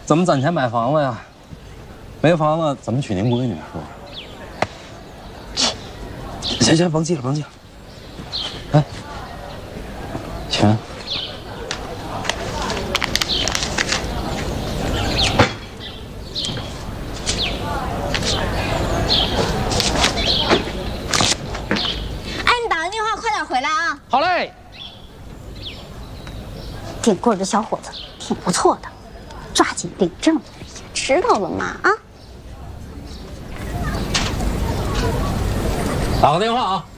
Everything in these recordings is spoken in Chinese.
怎么攒钱买房子呀？没房子怎么娶您闺女？是吧？行，甭记了。哎，钱。 哎，你打完电话快点回来啊！ 好嘞。 顶棍儿这小伙子挺不错的，抓紧领证，知道了吗？啊！ 打个电话啊。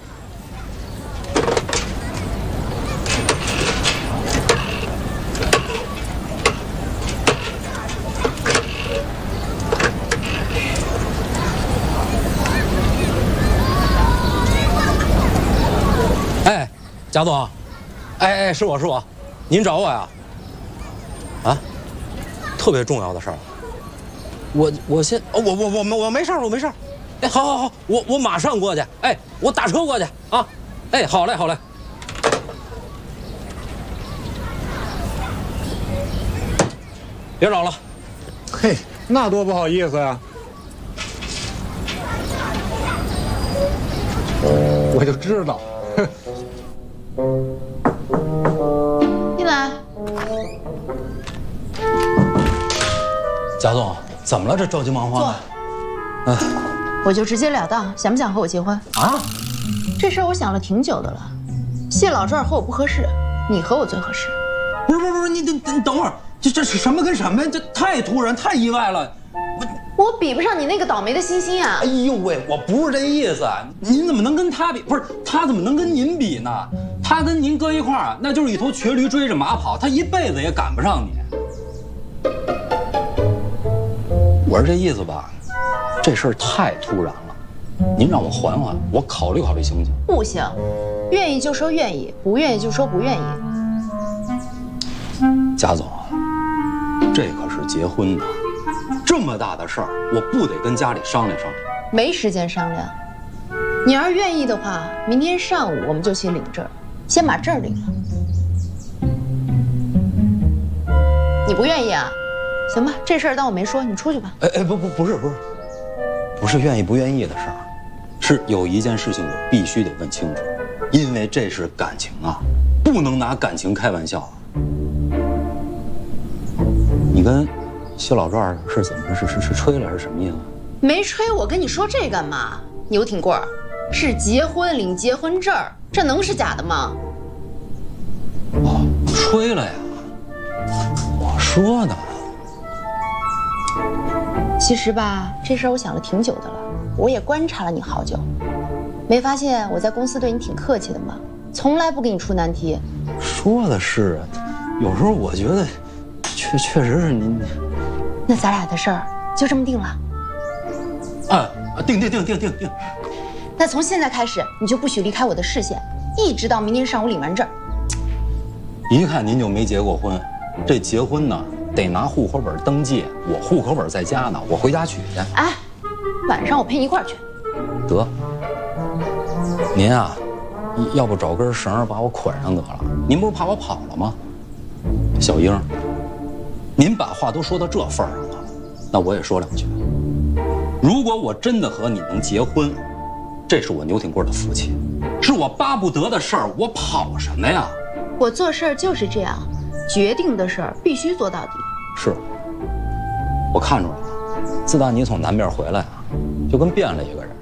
哎，贾总，哎，是我，您找我呀？啊，特别重要的事儿。我先，我没事儿。哎，好，我马上过去。哎，我打车过去啊。哎，好嘞。别找了。 嘿，那多不好意思呀！我就知道。 进来。 贾总，怎么了？这着急忙慌的。 坐。我就直截了当，想不想和我结婚？ 啊？ 这事儿我想了挺久的了。谢老赵和我不合适，你和我最合适。 不是，你等会儿，这是什么跟什么呀？这太突然，太意外了。 我比不上你那个倒霉的欣欣啊！ 哎呦喂，我不是这意思，您怎么能跟他比？不是他怎么能跟您比呢？他跟您搁一块儿，那就是一头瘸驴追着马跑，他一辈子也赶不上你。我是这意思吧？这事儿太突然了，您让我缓缓，我考虑行不行？ 不行，愿意就说愿意，不愿意就说不愿意。 贾总，这可是结婚的，这么大的事儿，我不得跟家里商量商量。 没时间商量。你要是愿意的话，明天上午我们就去领证，先把证领了。你不愿意啊？行吧，这事儿当我没说，你出去吧。 哎，不是愿意不愿意的事儿，是有一件事情我必须得问清楚，因为这是感情啊，不能拿感情开玩笑。你跟谢老赵是怎么是吹了是什么意思？ 没吹，我跟你说这干嘛？牛挺棍儿，是结婚领结婚证儿，这能是假的吗？ 哦，吹了呀！我说的。 其实吧，这事儿我想了挺久的了，我也观察了你好久，没发现我在公司对你挺客气的吗？从来不给你出难题。 说的是啊，有时候我觉得，确实是您。 那咱俩的事儿就这么定了。 啊，定。 那从现在开始，你就不许离开我的视线，一直到明天上午领完证。 一看您就没结过婚，这结婚呢得拿户口本登记，我户口本在家呢，我回家取去。 哎，晚上我陪你一块儿去。 得，您啊，要不找根绳把我捆上得了？您不是怕我跑了吗？小英，您把话都说到这份儿上了，那我也说两句。如果我真的和你能结婚，这是我牛挺棍的福气，是我巴不得的事儿，我跑什么呀？ 我做事儿就是这样，决定的事儿必须做到底。 是，我看出来了，自打你从南边回来啊，就跟变了一个人。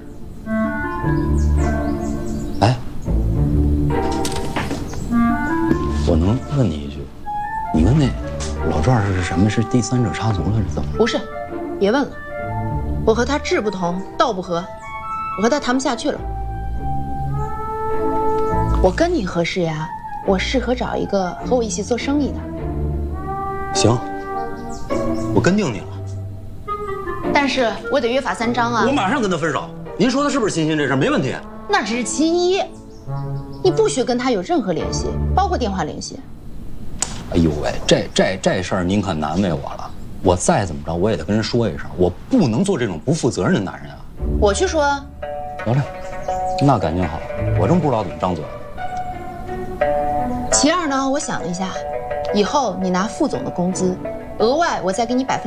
哎，我能问你一句，你跟那老赵是什么？是第三者插足了是怎么？ 不是，别问了，我和他志不同，道不合，我和他谈不下去了。我跟你合适呀，我适合找一个和我一起做生意的。 行，我跟定你了。 但是我得约法三章啊！ 我马上跟他分手。您说的是不是欣欣这事儿？没问题。 那只是其一，你不许跟他有任何联系，包括电话联系。 哎呦喂，这事儿您可难为我了。我再怎么着，我也得跟人说一声，我不能做这种不负责任的男人啊。 我去说。 得嘞，那感情好，我真不知道怎么张嘴。 其二呢，我想了一下，以后你拿副总的工资，额外我再给你50%。